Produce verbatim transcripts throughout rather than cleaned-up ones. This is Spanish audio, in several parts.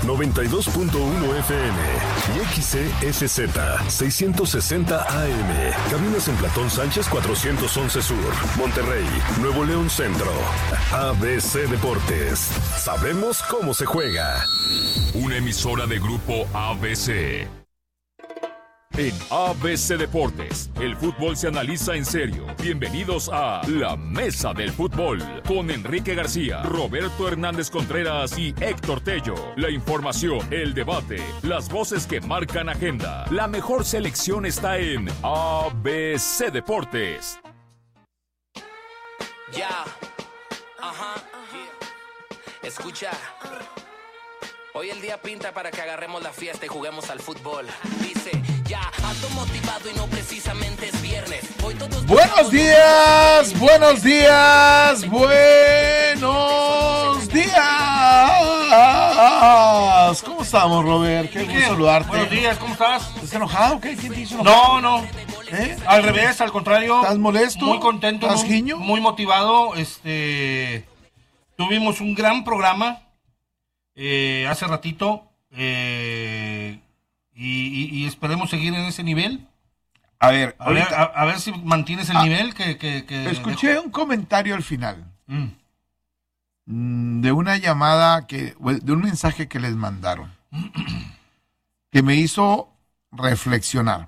noventa y dos punto uno F M y X C S Z seiscientos sesenta A M. Caminos en Platón Sánchez cuatrocientos once Sur, Monterrey, Nuevo León Centro. A B C Deportes. Sabemos cómo se juega. Una emisora de Grupo A B C. En A B C Deportes, el fútbol se analiza en serio. Bienvenidos a La Mesa del Fútbol, con Enrique García, Roberto Hernández Contreras y Héctor Tello. La información, el debate, las voces que marcan agenda. La mejor selección está en A B C Deportes. Ya, yeah. Ajá, yeah. Escucha. Hoy el día pinta para que agarremos la fiesta y juguemos al fútbol. Dice, ya, ando motivado y no precisamente es viernes. Hoy todos buenos días, buenos días, buenos días. ¿Cómo estamos, Robert? Qué gusto saludarte. Buenos días, ¿cómo estás? ¿Estás enojado? ¿Qué? ¿Quién te hizo enojado? No, no. ¿Eh? Al revés, al contrario. ¿Estás molesto? Muy contento. ¿Estás muy, guiño? muy motivado. Este, tuvimos un gran programa. Eh, hace ratito eh, y, y, y esperemos seguir en ese nivel. A ver, a ver, a, a ver si mantienes el ah, nivel que, que, que escuché dejó. Un comentario al final mm. de una llamada que de un mensaje que les mandaron que me hizo reflexionar,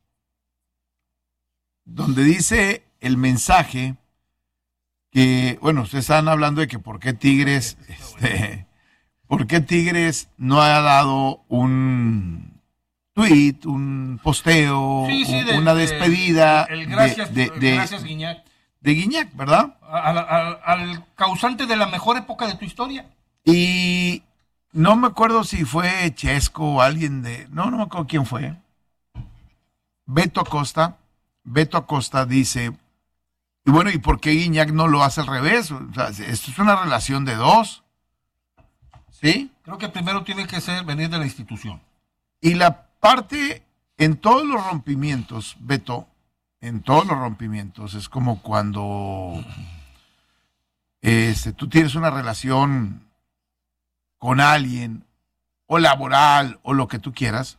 donde dice el mensaje que, bueno, ustedes están hablando de que por qué Tigres este ¿Por qué Tigres no ha dado un tweet, un posteo, sí, sí, un, de, una despedida el, el gracias, de, de, de, gracias Guiñac. De Guiñac, ¿verdad? Al, al, al causante de la mejor época de tu historia. Y no me acuerdo si fue Chesco o alguien de... No, no me acuerdo quién fue. Beto Acosta. Beto Acosta dice... Y bueno, ¿y por qué Guiñac no lo hace al revés? O sea, esto es una relación de dos. ¿Sí? Creo que primero tiene que ser venir de la institución. Y la parte, en todos los rompimientos, Beto, en todos los rompimientos, es como cuando este, tú tienes una relación con alguien, o laboral, o lo que tú quieras,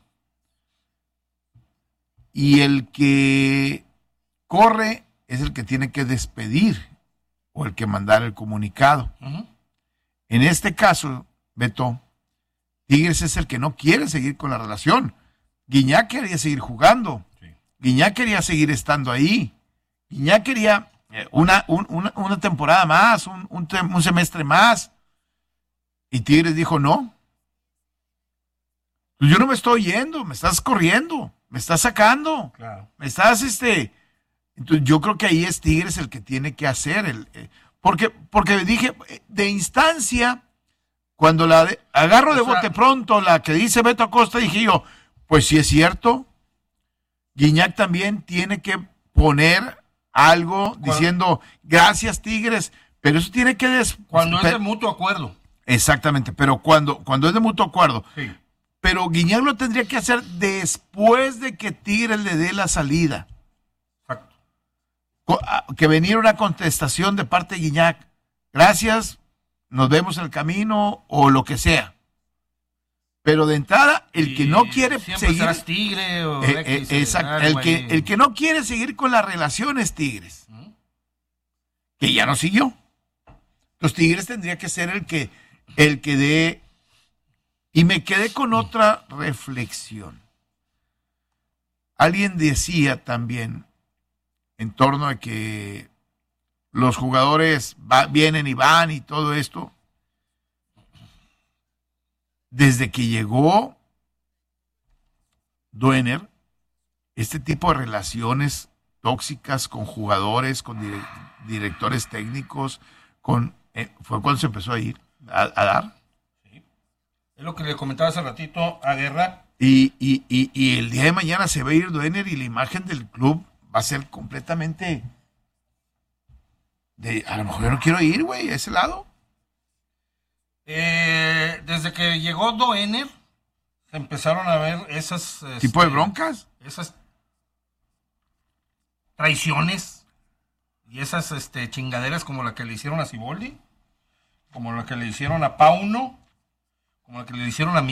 y el que corre es el que tiene que despedir, o el que mandar el comunicado. Uh-huh. En este caso, Beto, Tigres es el que no quiere seguir con la relación. Guiñac quería seguir jugando. Sí. Guiñac quería seguir estando ahí. Guiñac quería una, un, una, una temporada más, un, un, un semestre más. Y Tigres dijo no. Pues yo no me estoy yendo, me estás corriendo, me estás sacando. Claro. Me estás, este... Entonces yo creo que ahí es Tigres el que tiene que hacer. El, eh, porque, porque dije, de instancia... Cuando la de, agarro de o sea, bote pronto la que dice Beto Acosta, dije yo, pues sí es cierto, Guiñac también tiene que poner algo cuando, diciendo, gracias Tigres, pero eso tiene que... Des, cuando pe- es de mutuo acuerdo. Exactamente, pero cuando, cuando es de mutuo acuerdo. Sí. Pero Guiñac lo tendría que hacer después de que Tigres le dé la salida. Exacto. Que veniera una contestación de parte de Guiñac, gracias, nos vemos en el camino o lo que sea. Pero de entrada, el y que no quiere seguir... Tigre o eh, eh, exacto, el que, el que no quiere seguir con la relación es Tigres. ¿Mm? Que ya no siguió. Los Tigres tendría que ser el que, el que dé... Y me quedé con otra reflexión. Alguien decía también en torno a que los jugadores va, vienen y van y todo esto. Desde que llegó Duener, este tipo de relaciones tóxicas con jugadores, con dire, directores técnicos, con eh, fue cuando se empezó a ir, a, a dar. Sí. Es lo que le comentaba hace ratito a Guerra. Y, y, y, y el día de mañana se va a ir Duener y la imagen del club va a ser completamente... De, a lo mejor yo no quiero ir, güey, a ese lado. Eh, desde que llegó Duener, se empezaron a ver esas... ¿Tipo este, de broncas? Esas traiciones y esas este, chingaderas como la que le hicieron a Siboldi, como la que le hicieron a Pauno, como la que le hicieron a